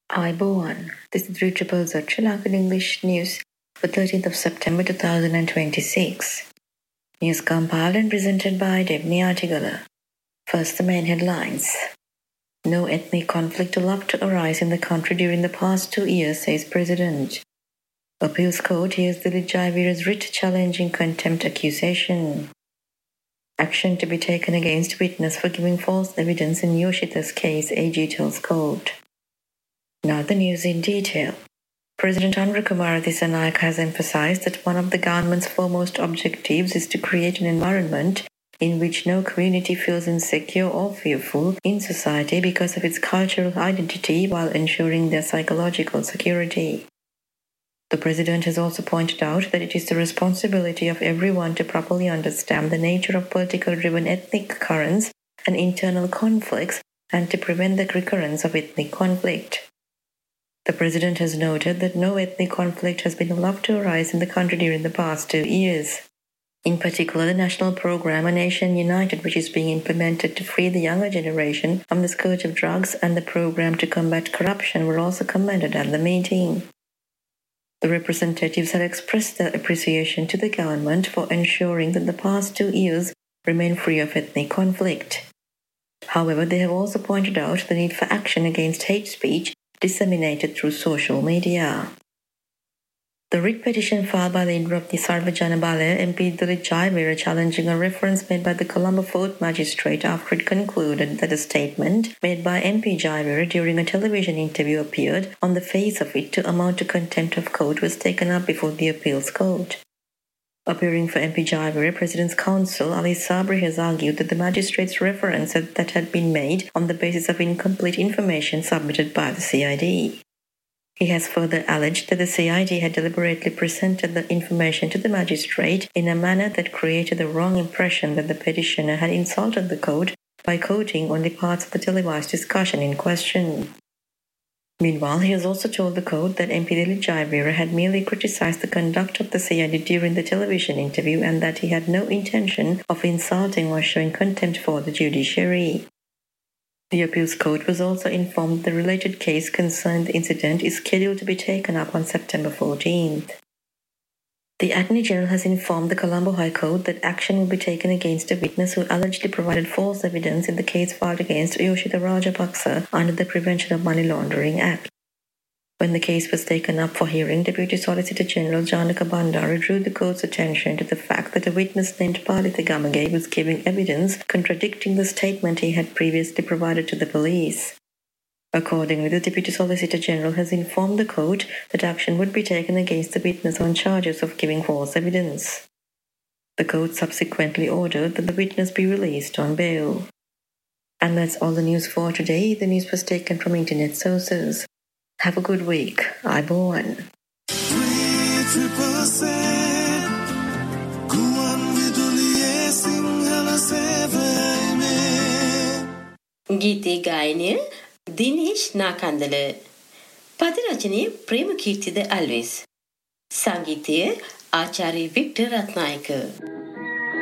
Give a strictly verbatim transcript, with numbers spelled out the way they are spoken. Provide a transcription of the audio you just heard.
Aiboan. This is three triple Z Sri Lankan English News for thirteenth of September two thousand twenty-six. News compiled and presented by Devni Artigala. First, the main headlines. No ethnic conflict allowed to arise in the country during the past two years, says President. Appeals Court hears Dilip Jayavira's writ challenging contempt accusation. Action to be taken against witness for giving false evidence in Yoshita's case, A G tells court. Now the news in detail. President Anurakumara Dissanayake has emphasized that one of the government's foremost objectives is to create an environment in which no community feels insecure or fearful in society because of its cultural identity while ensuring their psychological security. The president has also pointed out that it is the responsibility of everyone to properly understand the nature of political-driven ethnic currents and internal conflicts and to prevent the recurrence of ethnic conflict. The president has noted that no ethnic conflict has been allowed to arise in the country during the past two years. In particular, the national program A Nation United, which is being implemented to free the younger generation from the scourge of drugs, and the program to combat corruption were also commended at the meeting. The representatives have expressed their appreciation to the government for ensuring that the past two years remain free of ethnic conflict. However, they have also pointed out the need for action against hate speech disseminated through social media. The writ petition filed by the leader of the Sarva Jana Balaya, M P Dilip Jayavira, challenging a reference made by the Colombo Fourth Magistrate after it concluded that a statement made by M P Jayavira during a television interview appeared on the face of it to amount to contempt of court was taken up before the appeals court. Appearing for M P Jayavira, President's counsel Ali Sabri has argued that the magistrate's reference that had been made on the basis of incomplete information submitted by the C I D. He has further alleged that the C I D had deliberately presented the information to the magistrate in a manner that created the wrong impression that the petitioner had insulted the court by quoting only parts of the televised discussion in question. Meanwhile, he has also told the court that M P Dilip Jayavira had merely criticized the conduct of the C I D during the television interview and that he had no intention of insulting or showing contempt for the judiciary. The appeals court was also informed that the related case concerning the incident is scheduled to be taken up on September fourteenth. The Attorney General has informed the Colombo High Court that action will be taken against a witness who allegedly provided false evidence in the case filed against Yoshita Rajapaksa under the Prevention of Money Laundering Act. When the case was taken up for hearing, Deputy Solicitor General Janaka Bandara drew the court's attention to the fact that a witness named Palitha Gamage was giving evidence contradicting the statement he had previously provided to the police. Accordingly, the Deputy Solicitor General has informed the court that action would be taken against the witness on charges of giving false evidence. The court subsequently ordered that the witness be released on bail. And that's all the news for today. The news was taken from internet sources. Have a good week. Aiboan. ගීතේ ගායනය දිනේෂ් නාකන්දල. පද රචනය ප්‍රේමකීර්තිද අල්විස්. සංගීතය ආචාර්ය Victor Ratnayake.